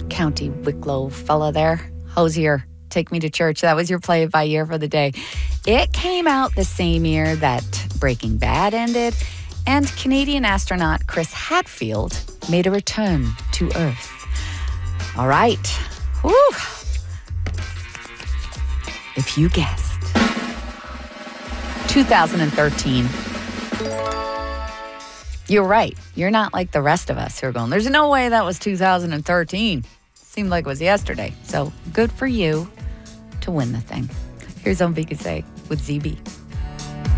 County Wicklow fella there. Hosier, Take Me to Church. That was your play-by-year for the day. It came out the same year that Breaking Bad ended, and Canadian astronaut Chris Hadfield made a return to Earth. All right. Whew. If you guessed 2013, you're right. You're not like the rest of us who are going, there's no way that was 2013. Seemed like it was yesterday. So good for you to win the thing. Here's Ombika Say with ZB.